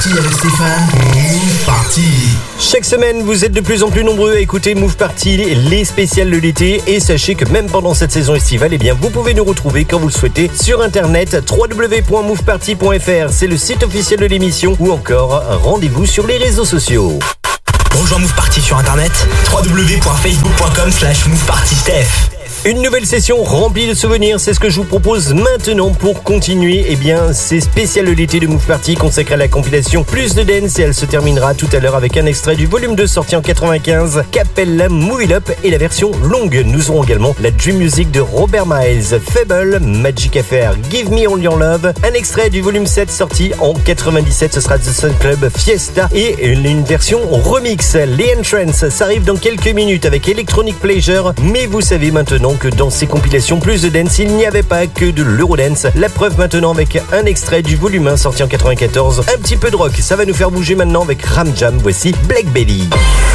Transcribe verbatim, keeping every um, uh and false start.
Party avec Stéphane. Move Party. Chaque semaine, vous êtes de plus en plus nombreux à écouter Move Party, les spéciales de l'été. Et sachez que même pendant cette saison estivale, eh bien, vous pouvez nous retrouver quand vous le souhaitez sur internet. w w w point move party point f r, c'est le site officiel de l'émission. Ou encore, rendez-vous sur les réseaux sociaux. Rejoins Move Party sur internet. w w w point facebook point com slash move party steph. Une nouvelle session remplie de souvenirs, c'est ce que je vous propose maintenant pour continuer. Eh bien, c'est spécial de l'été de Move Party consacré à la compilation Plus de Dance et elle se terminera tout à l'heure avec un extrait du volume deux sorti en quatre-vingt-quinze, Capella Move It Up et la version longue. Nous aurons également la Dream Music de Robert Miles, Fable, Magic Affair, Give Me All Your Love, un extrait du volume sept sorti en quatre-vingt-dix-sept, ce sera The Sun Club Fiesta et une version remix. Les Entrance, ça arrive dans quelques minutes avec Electronic Pleasure, mais vous savez maintenant que dans ces compilations Plus de Dance, il n'y avait pas que de l'Eurodance. La preuve maintenant avec un extrait du volume un sorti en quatre-vingt-quatorze. Un petit peu de rock, ça va nous faire bouger maintenant avec Ram Jam. Voici Black Belly.